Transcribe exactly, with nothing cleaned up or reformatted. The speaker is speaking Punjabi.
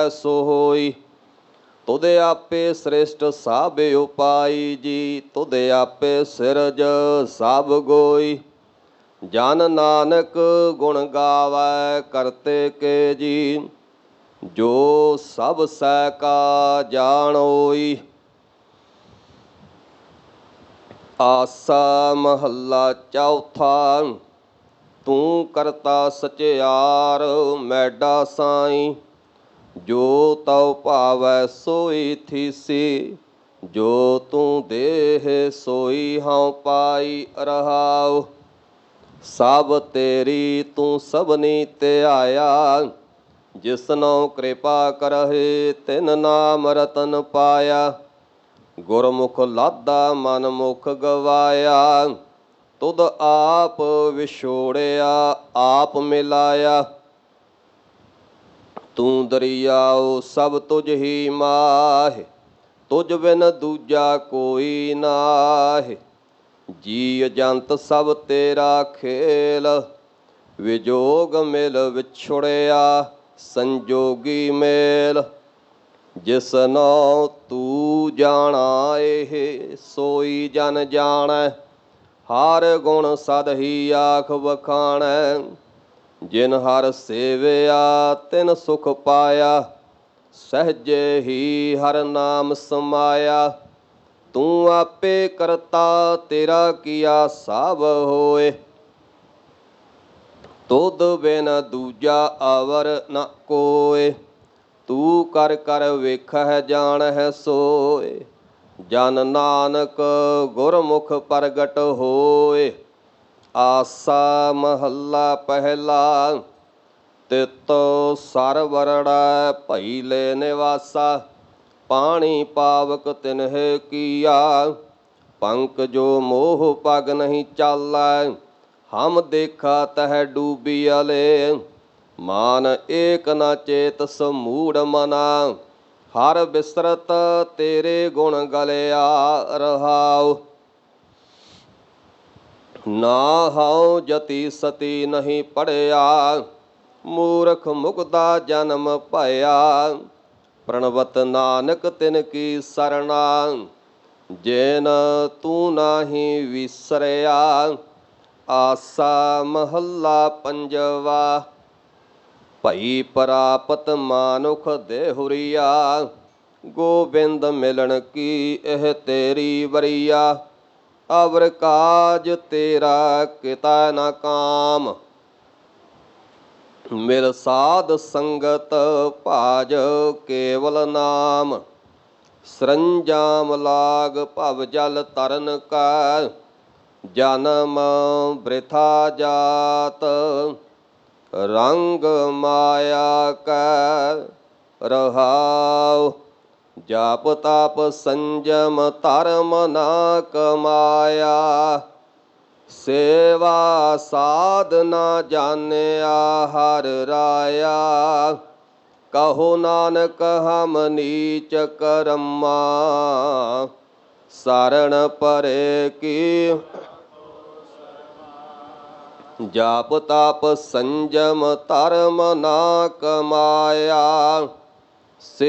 ਸੋ ਹੋਈ। ਤੁਧ ਆਪੇ ਸ੍ਰਿਸ਼ਟ ਸਭ ਉਪਾਈ ਜੀ, ਤੁਧ ਆਪੇ ਸਿਰਜ ਸਭ ਗੋਈ। ਜਨ ਨਾਨਕ ਗੁਣ ਗਾਵੈ ਕਰਤੇ ਕੇ ਜੀ, ਜੋ ਸਭ ਸਹਿ ਕਾ ਜਾਣ ਹੋਈ। ਆਸਾ ਮਹੱਲਾ ਚੌਥਾ। ਤੂੰ ਕਰਤਾ ਸਚਿਆਰ ਮੈਡਾ ਸਾਈਂ, ਜੋ ਤਉ ਭਾਵੈ ਸੋਈ ਥੀਸੀ। ਜੋ ਤੂੰ ਦੇਹ ਸੋਈ ਹਉ ਪਾਈ ਰਹਾਉ। ਸਭ ਤੇਰੀ ਤੂੰ ਸਭਨੀ ਧਿਆਇਆ, ਜਿਸਨੋ ਕਿਰਪਾ ਕਰਹਿ ਤਿਨ ਨਾਮ ਰਤਨ ਪਾਇਆ। ਗੁਰਮੁਖ ਲਾਧਾ ਮਨ ਮੁਖ ਗਵਾਇਆ, ਤੁਧ ਆਪ ਵਿਛੋੜਿਆ ਆਪ ਮਿਲਾਇਆ। ਤੂੰ ਦਰਿਆਉ ਸਭ ਤੁਝ ਹੀ ਮਾਹਿ, ਤੁਝ ਬਿਨ ਦੂਜਾ ਕੋਈ ਨਾਹਿ। ਜੀ ਜੰਤ ਸਭ ਤੇਰਾ ਖੇਲ, ਵਿਜੋਗ ਮਿਲ ਵਿਛੁੜਿਆ ਸੰਜੋਗੀ ਮੇਲ। ਜਿਸਨੋ ਤੂੰ ਜਾਣਾ ਏਹ ਸੋਈ ਜਨ ਜਾਣੈ, ਹਰ ਗੁਣ ਸਦ ਹੀ ਆਖ ਵਖਾਣੈ। ਜਿਨ ਹਰ ਸੇਵਿਆ ਤਿਨ ਸੁਖ ਪਾਇਆ, ਸਹਿਜੇ ਹੀ ਹਰ ਨਾਮ ਸਮਾਇਆ। ਤੂੰ ਆਪੇ ਕਰਤਾ ਤੇਰਾ ਕੀਆ ਸਭ ਹੋਏ, ਤੁਧ ਬਿਨ ਦੂਜਾ ਅਵਰ ਨ ਕੋਇ। ਤੂੰ ਕਰ ਕਰ ਵੇਖਹਿ ਜਾਣਹਿ ਸੋਇ, ਜਨ ਨਾਨਕ ਗੁਰਮੁਖ ਪ੍ਰਗਟ ਹੋਏ। ਆਸਾ ਮਹੱਲਾ ਪਹਿਲਾ। ਤਿਤ ਸਰ ਵਰੜੈ ਭਈ ਲੈ ਨਿਵਾਸਾ, ਪਾਣੀ ਪਾਵਕ ਤਿਨਹਿ ਕੀਆ। ਪੰਕ ਜੋ ਮੋਹ ਪਗ ਨਹੀਂ ਚਾਲੈ, ਹਮ ਦੇਖਾ ਤਹਿ ਡੂਬੀਅਲੇ। ਮਾਨ ਏਕ ਨ ਚੇਤ ਸਮੂੜ ਮਨਾ, ਹਰ ਬਿਸਰਤ ਤੇਰੇ ਗੁਣ ਗਲਿਆ ਰਹਾਉ। ਨਾ ਹਉ ਜਤੀ ਸਤੀ ਨਹੀਂ ਪੜਿਆ, ਮੂਰਖ ਮੁਗਦਾ ਜਨਮ ਭਇਆ। ਪ੍ਰਣਵਤ ਨਾਨਕ ਤਿਨ ਕੀ ਸਰਣਾ, ਜਿਨ ਤੂੰ ਨਾਹੀ ਵਿਸਰਿਆ। ਆਸਾ ਮਹੱਲਾ ਪੰਜਵਾ। ਭਈ ਪ੍ਰਾਪਤ ਮਾਨੁਖ ਦੇਹੁਰੀਆ, ਗੋਬਿੰਦ ਮਿਲਣ ਕੀ ਇਹ ਤੇਰੀ ਵਰੀਆ। ਅਵਰ ਕਾਜ ਤੇਰਾ ਕਿਤਾ ਨ ਕਾਮ, ਮਿਲ ਸਾਧ ਸੰਗਤ ਭਾਜ ਕੇਵਲ ਨਾਮ। ਸਰੰਜਾਮ ਲਾਗ ਭਵ ਜਲ ਤਰਨ ਕਾ, ਜਨਮ ਬ੍ਰਿਥਾ ਜਾਤ। ਰੰਗ ਮਾਇਆ ਕੈ ਰਹਾਉ, ਜਾਪ ਤਾਪ ਸੰਜਮ ਧਰਮ ਨਾ ਕਮਾਇਆ। ਸੇਵਾ ਸਾਧ ਨਾ ਜਾਣਿਆ ਹਰਿ ਰਾਇਆ, ਕਹੋ ਨਾਨਕ ਹਮ ਨੀਚ ਕਰਮਾ। ਸਰਣ ਪਰੇ ਕੀ ਜਾਪ ਤਾਪ ਸੰਜਮ ਧਰਮ ਨਾ ਕਮਾਇਆ।